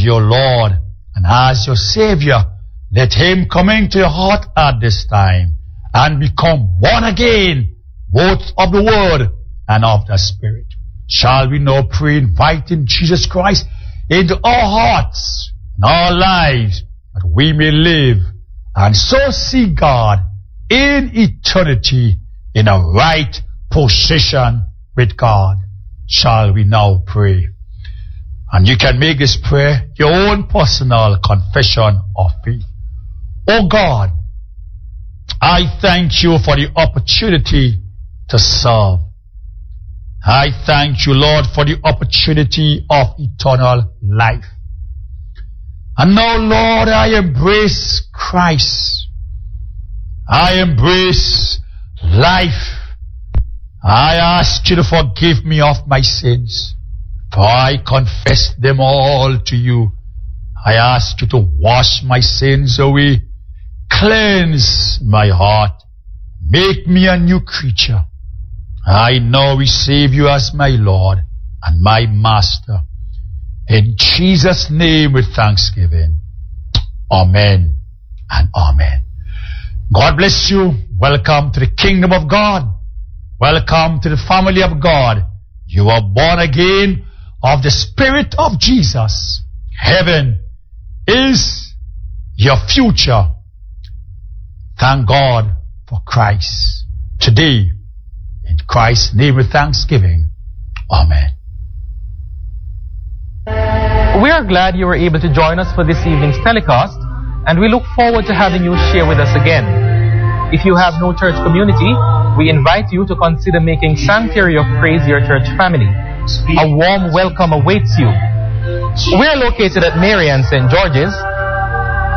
your Lord and as your Savior, let him come into your heart at this time and become born again, both of the Word and of the Spirit. Shall we now pray, inviting Jesus Christ into our hearts and our lives, that we may live and so see God in eternity in a right position with God. Shall we now pray? And you can make this prayer your own personal confession of faith. Oh God, I thank you for the opportunity to serve. I thank you, Lord, for the opportunity of eternal life. And now, Lord, I embrace Christ. I embrace life. I ask you to forgive me of my sins, for I confess them all to you. I ask you to wash my sins away, cleanse my heart, make me a new creature. I now receive you as my Lord and my Master. In Jesus' name with thanksgiving. Amen and amen. God bless you. Welcome to the kingdom of God. Welcome to the family of God. You are born again of the Spirit of Jesus. Heaven is your future. Thank God for Christ. Today, in Christ's name with thanksgiving. Amen. We are glad you were able to join us for this evening's telecast, and we look forward to having you share with us again. If you have no church community, we invite you to consider making Sanctuary of Praise your church family. A warm welcome awaits you. We are located at Mary Ann St. George's,